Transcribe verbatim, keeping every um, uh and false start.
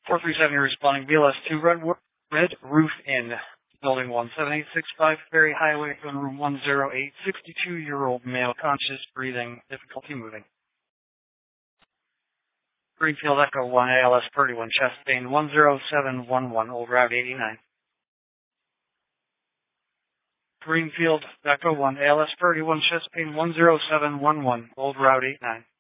four three seven, you're responding. B L S two, Red, Red Roof Inn, building one seven eight six five, Ferry Highway, phone room one oh eight, sixty-two-year-old male, conscious, breathing, difficulty moving. Greenfield Echo one, A L S thirty-one, chest pain one oh seven one one, Old Route eighty-nine. Greenfield Echo one, A L S thirty-one, chest pain one oh seven one one, Old Route eighty-nine.